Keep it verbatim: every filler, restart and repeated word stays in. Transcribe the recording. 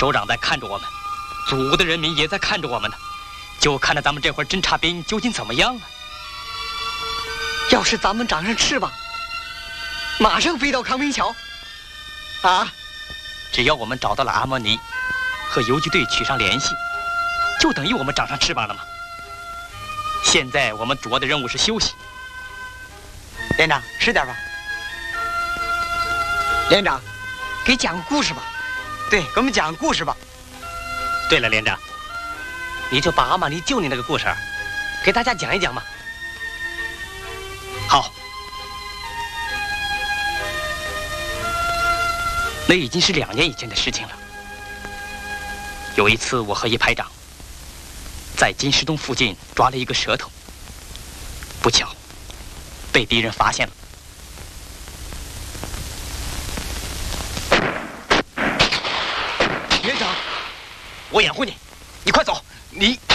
首长在看着我们，祖的人民也在看着我们呢，就看着咱们这会儿侦察兵究竟怎么样啊！ 要是咱们长上翅膀，马上飞到康平桥。啊！ 只要我们找到了阿莫尼，和游击队取上联系，就等于我们长上翅膀了嘛。现在我们主要的任务是休息。 连长，吃点吧。连长，给讲个故事吧。对，给我们讲个故事吧。 对了，连长，你就把阿玛尼救你那个故事，给大家讲一讲嘛。好。那已经是两年以前的事情了。有一次，我和一排长在金石洞附近抓了一个蛇头，不巧被敌人发现了。连长，我掩护你，你快走！你